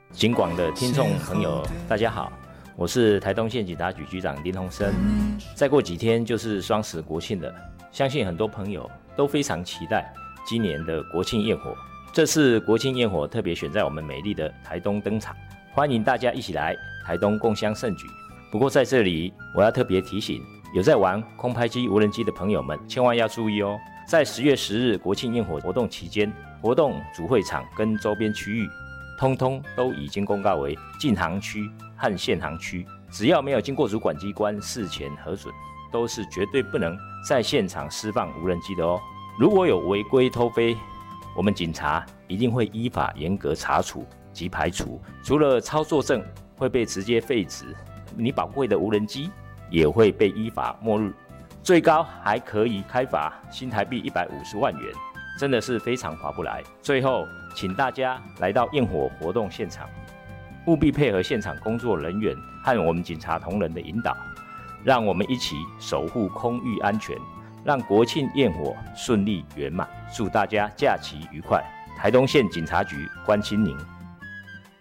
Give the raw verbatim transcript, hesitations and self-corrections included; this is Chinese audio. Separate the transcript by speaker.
Speaker 1: 警广的听众朋友，大家好，我是台东县警察局局长林鸿生。再过几天就是双十国庆了，相信很多朋友都非常期待今年的国庆焰火。这次国庆焰火特别选在我们美丽的台东登场，欢迎大家一起来台东共襄盛举。不过在这里，我要特别提醒有在玩空拍机、无人机的朋友们，千万要注意哦。在十月十日国庆焰火活动期间，活动主会场跟周边区域通通都已经公告为禁航区和限航区，只要没有经过主管机关事前核准，都是绝对不能在现场释放无人机的哦。如果有违规偷飞，我们警察一定会依法严格查处及排除。除了操作证会被直接废止，你宝贵的无人机也会被依法没入，最高还可以开罚新台币一百五十万元。真的是非常划不来。最后，请大家来到焰火活动现场，务必配合现场工作人员和我们警察同仁的引导，让我们一起守护空域安全，让国庆焰火顺利圆满。祝大家假期愉快！台东县警察局关心您。